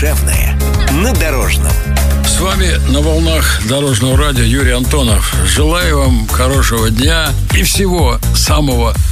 душевное на Дорожном. С вами на волнах Дорожного радио Юрий Антонов. Желаю вам хорошего дня и всего самого